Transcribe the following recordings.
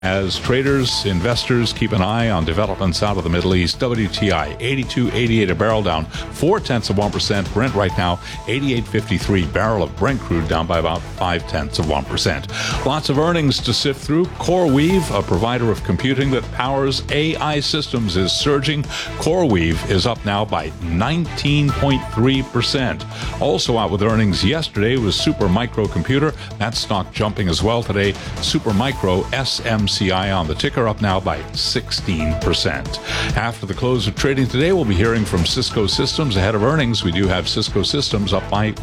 As traders, investors keep an eye on developments out of the Middle East, WTI 82.88 a barrel, down 0.4%. Brent right now 88.53. Barrel of Brent crude down by about 0.5%. Lots of earnings to sift through. CoreWeave, a provider of computing that powers AI systems, is surging. CoreWeave is up now by 19.3%. Also out with earnings yesterday was Supermicro Computer. That stock jumping as well today. Supermicro, SMCI on the ticker, up now by 16%. After the close of trading today, we'll be hearing from Cisco Systems ahead of earnings. We do have Cisco Systems up by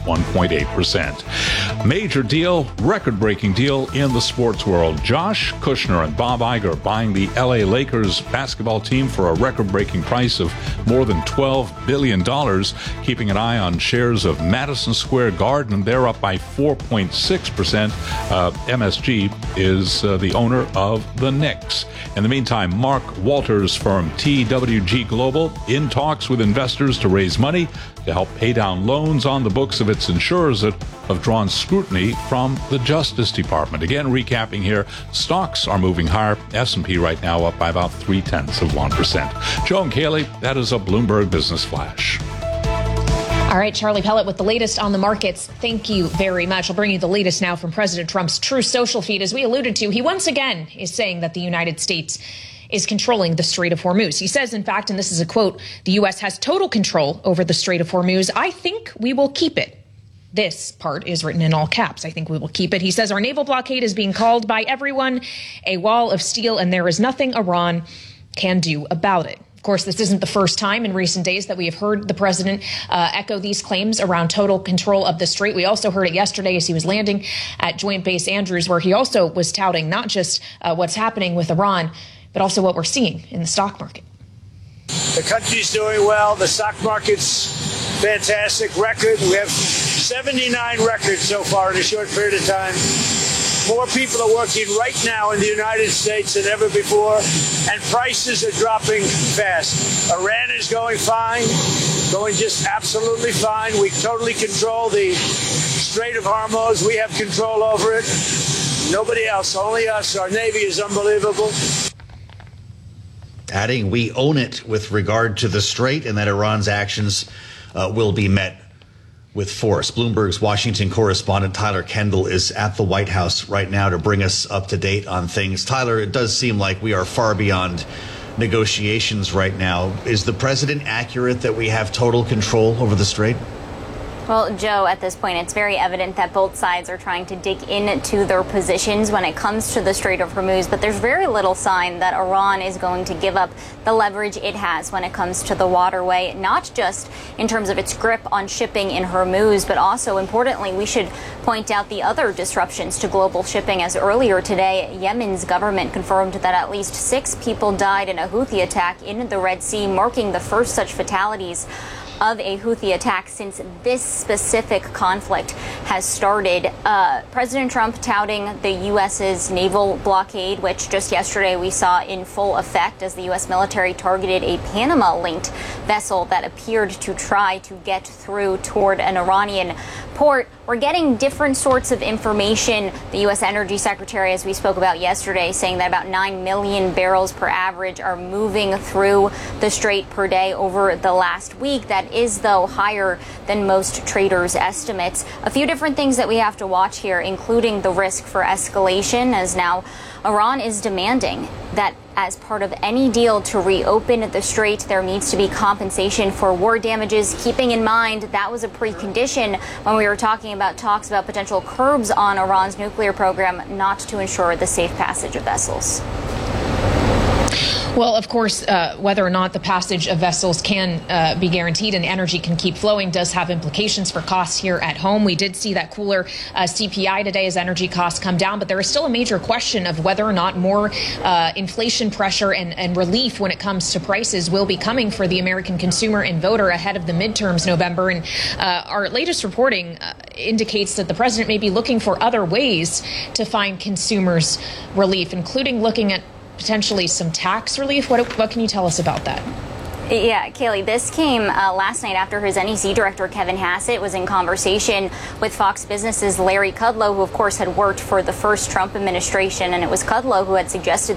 1.8%. Major deal, record-breaking deal in the sports world. Josh Kushner and Bob Iger buying the LA Lakers basketball team for a record-breaking price of more than $12 billion. Keeping an eye on shares of Madison Square Garden, they're up by 4.6%. MSG is the owner of the Knicks. In the meantime, Mark Walters' firm TWG Global in talks with investors to raise money to help pay down loans on the books of its insurers that have drawn scrutiny from the Justice Department. Again, recapping here, stocks are moving higher. S&P right now up by about 0.3%. Joe and Kaylee, that is a Bloomberg Business Flash. All right, Charlie Pellet with the latest on the markets. Thank you very much. I'll bring you the latest now from President Trump's Truth Social feed. As we alluded to, he once again is saying that the United States is controlling the Strait of Hormuz. He says, in fact, and this is a quote, the U.S. has total control over the Strait of Hormuz. I think we will keep it. This part is written in all caps. I think we will keep it. He says our naval blockade is being called by everyone a wall of steel, and there is nothing Iran can do about it. Of course, this isn't the first time in recent days that we have heard the president echo these claims around total control of the strait. We also heard it yesterday as he was landing at Joint Base Andrews, where he also was touting not just what's happening with Iran, but also what we're seeing in the stock market. The country's doing well. The stock market's fantastic record. We have 79 records so far in a short period of time. More people are working right now in the United States than ever before, and prices are dropping fast. Iran is going fine, going just absolutely fine. We totally control the Strait of Hormuz. We have control over it. Nobody else, only us. Our Navy is unbelievable. Adding, we own it with regard to the strait, and that Iran's actions will be met with force. Bloomberg's Washington correspondent Tyler Kendall is at the White House right now to bring us up to date on things. Tyler, it does seem like we are far beyond negotiations right now. Is the president accurate that we have total control over the strait? Well, Joe, at this point, it's very evident that both sides are trying to dig into their positions when it comes to the Strait of Hormuz, but there's very little sign that Iran is going to give up the leverage it has when it comes to the waterway, not just in terms of its grip on shipping in Hormuz, but also, importantly, we should point out the other disruptions to global shipping, as earlier today, Yemen's government confirmed that at least 6 people died in a Houthi attack in the Red Sea, marking the first such fatalities of a Houthi attack since this specific conflict has started. President Trump touting the U.S.'s naval blockade, which just yesterday we saw in full effect as the U.S. military targeted a Panama-linked vessel that appeared to try to get through toward an Iranian port. We're getting different sorts of information. The U.S. Energy Secretary, as we spoke about yesterday, saying that about 9 million barrels per average are moving through the strait per day over the last week. That is, though, higher than most traders' estimates. A few different things that we have to watch here, including the risk for escalation, as now Iran is demanding that as part of any deal to reopen the strait, there needs to be compensation for war damages, keeping in mind that was a precondition when we were talking about talks about potential curbs on Iran's nuclear program, not to ensure the safe passage of vessels. Well, of course, whether or not the passage of vessels can be guaranteed and energy can keep flowing does have implications for costs here at home. We did see that cooler CPI today as energy costs come down, but there is still a major question of whether or not more inflation pressure and relief when it comes to prices will be coming for the American consumer and voter ahead of the midterms November. And our latest reporting indicates that the president may be looking for other ways to find consumers relief, including looking at potentially some tax relief. What can you tell us about that? Yeah, Kayleigh, this came last night after his NEC director, Kevin Hassett, was in conversation with Fox Business's Larry Kudlow, who, of course, had worked for the first Trump administration. And it was Kudlow who had suggested